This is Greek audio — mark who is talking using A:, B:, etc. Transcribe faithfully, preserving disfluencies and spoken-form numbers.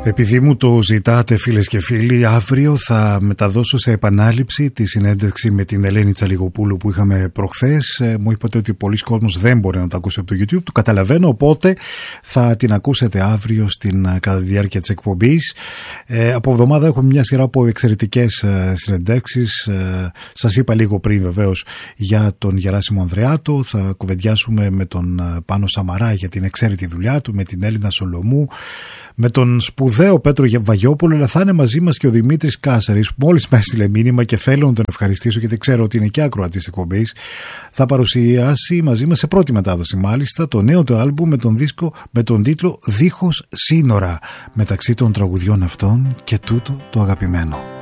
A: Επειδή μου το ζητάτε φίλες και φίλοι, αύριο θα μεταδώσω σε επανάληψη τη συνέντευξη με την Ελένη Τσαλιγοπούλου που είχαμε προχθές. Μου είπατε ότι πολλοί κόσμος δεν μπορεί να το ακούσει από το YouTube, το καταλαβαίνω, οπότε θα την ακούσετε αύριο στην, κατά τη διάρκεια της εκπομπής. Ε, από εβδομάδα έχουμε μια σειρά από εξαιρετικές ε, συνεντεύξεις. Ε, σας είπα λίγο πριν βεβαίως για τον Γεράσιμο Ανδρεάτο, θα κουβεντιάσουμε με τον Πάνο Σαμαρά για την εξαίρετη δουλειά του, με την Έλληνα Σολομού, με τον σπουδαίο Πέτρο Βαγιόπουλο, αλλά θα είναι μαζί μας και ο Δημήτρης Κάσαρης, που μόλις με έστειλε μήνυμα και θέλω να τον ευχαριστήσω γιατί ξέρω ότι είναι και ακροατής εκπομπής. Θα παρουσιάσει μαζί μας σε πρώτη μετάδοση μάλιστα το νέο του άλμπουμ με τον δίσκο με τον τίτλο «Δίχως σύνορα», μεταξύ των τραγουδιών αυτών και τούτο το αγαπημένο.